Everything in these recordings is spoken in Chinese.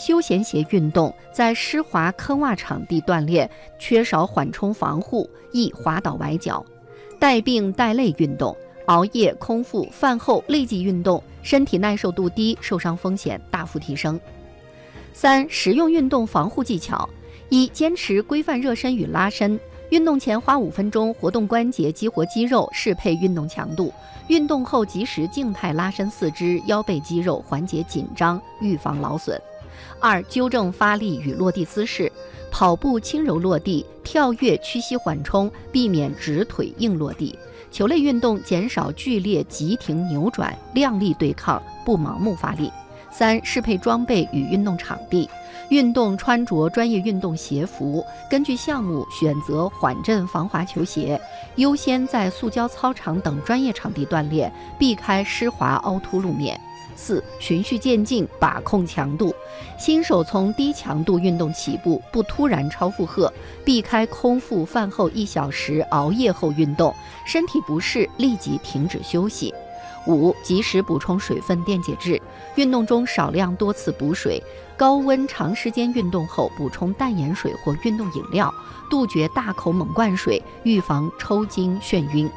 休闲鞋运动，在湿滑坑洼场地锻炼，缺少缓冲防护，易滑倒崴脚。带病带累运动，熬夜、空腹、饭后累计运动，身体耐受度低，受伤风险大幅提升。3、实用运动防护技巧：一、坚持规范热身与拉伸，运动前花5分钟活动关节，激活肌肉，适配运动强度。运动后及时静态拉伸四肢、腰背肌肉，缓解紧张，预防劳损。2、纠正发力与落地姿势，跑步轻柔落地，跳跃屈膝缓冲，避免直腿硬落地。球类运动减少剧烈急停扭转，量力对抗，不盲目发力。3、适配装备与运动场地，运动穿着专业运动鞋服，根据项目选择缓震防滑球鞋，优先在塑胶操场等专业场地锻炼，避开湿滑凹凸路面。4、循序渐进，把控强度，新手从低强度运动起步，不突然超负荷，避开空腹饭后1小时熬夜后运动，身体不适立即停止休息。5、及时补充水分电解质，运动中少量多次补水，高温长时间运动后补充淡盐水或运动饮料，杜绝大口猛灌水，预防抽筋眩晕。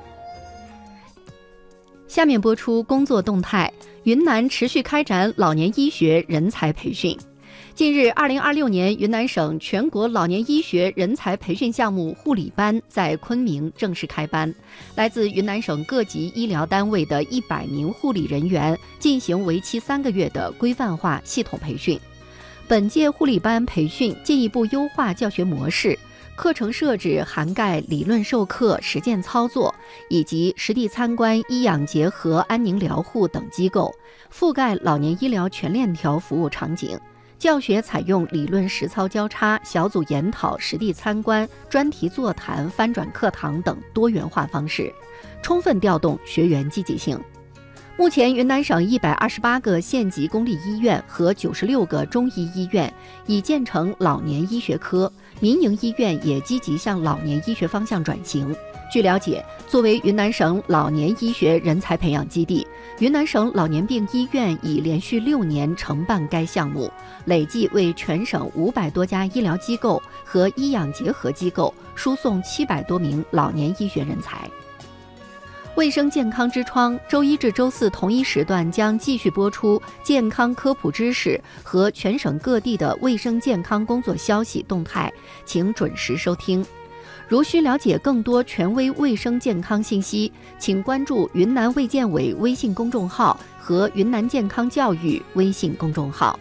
下面播出工作动态。云南持续开展老年医学人才培训。近日，2026年云南省全国老年医学人才培训项目护理班在昆明正式开班，来自云南省各级医疗单位的100名护理人员进行为期3个月的规范化系统培训。本届护理班培训进一步优化教学模式，课程设置涵盖理论授课、实践操作，以及实地参观医养结合安宁疗护等机构，覆盖老年医疗全链条服务场景。教学采用理论实操交叉、小组研讨、实地参观、专题座谈、翻转课堂等多元化方式，充分调动学员积极性。目前，云南省128个县级公立医院和96个中医医院已建成老年医学科，民营医院也积极向老年医学方向转型。据了解，作为云南省老年医学人才培养基地，云南省老年病医院已连续6年承办该项目，累计为全省500多家医疗机构和医养结合机构输送700多名老年医学人才。卫生健康之窗，周一至周四同一时段将继续播出健康科普知识和全省各地的卫生健康工作消息动态，请准时收听。如需了解更多权威卫生健康信息，请关注云南卫健委微信公众号和云南健康教育微信公众号。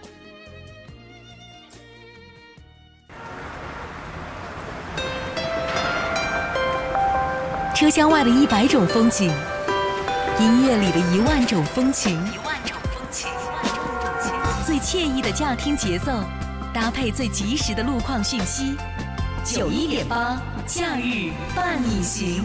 车厢外的100种风景，音乐里的1万种风情，最惬意的驾听节奏，搭配最及时的路况讯息。91.8假日伴你行。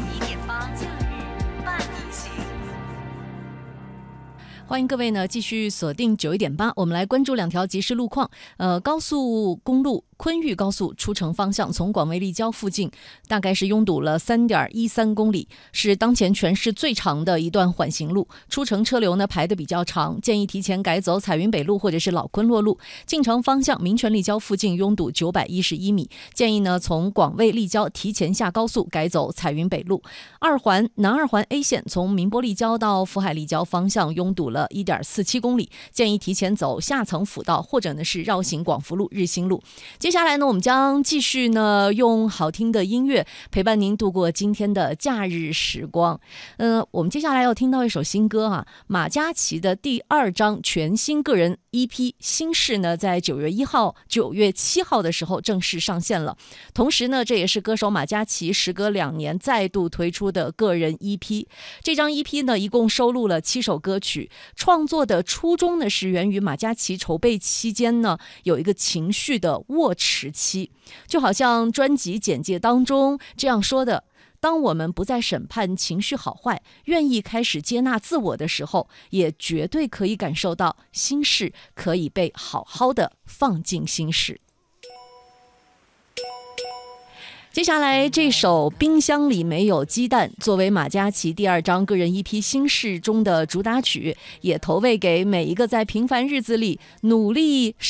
欢迎各位呢继续锁定91.8，我们来关注2条即时路况。高速公路昆玉高速出城方向，从广卫立交附近大概是拥堵了 3.13 公里，是当前全市最长的一段缓行路，出城车流呢排得比较长，建议提前改走彩云北路或者是老昆洛路。进城方向民权立交附近拥堵911米，建议呢从广卫立交提前下高速改走彩云北路。南二环 A 线从民波立交到福海立交方向拥堵了 1.47 公里，建议提前走下层辅道或者呢是绕行广福路、日新路。接下来呢，我们将继续呢用好听的音乐陪伴您度过今天的假日时光。我们接下来要听到一首新歌啊，马嘉祺的第2张全新个人 EP《心事》呢，在9月7号的时候正式上线了。同时呢，这也是歌手马嘉祺时隔2年再度推出的个人 EP。这张 EP 呢，一共收录了7首歌曲。创作的初衷呢，是源于马嘉祺筹备期间呢，有一个情绪的握持期，就好像专辑简介当中这样说的：当我们不再审判情绪好坏，愿意开始接纳自我的时候，也绝对可以感受到心事可以被好好的放进心事。接下来这首冰箱里没有鸡蛋作为马嘉祺第2张个人 EP《心事》中的主打曲，也投喂给每一个在平凡日子里努力